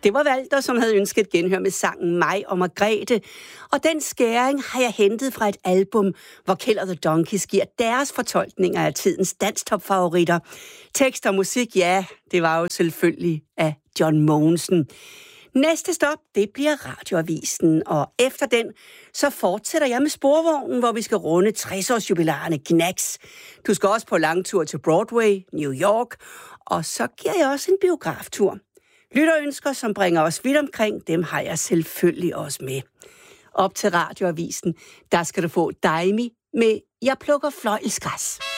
Det var Walter, som havde ønsket genhør med sangen Mig og Margrethe. Og den skæring har jeg hentet fra et album, hvor Keld og The Donkeys giver deres fortolkninger af tidens danstopfavoritter. Tekst og musik, ja, det var jo selvfølgelig af John Mogensen. Næste stop, det bliver Radioavisen, og efter den, så fortsætter jeg med Sporvognen, hvor vi skal runde 60-årsjubilarerne Knacks. Du skal også på langtur til Broadway, New York, og så giver jeg også en biograftur. Lytterønsker, som bringer os vidt omkring, dem har jeg selvfølgelig også med. Op til Radioavisen, der skal du få Daimi med Jeg plukker fløjelsgræs.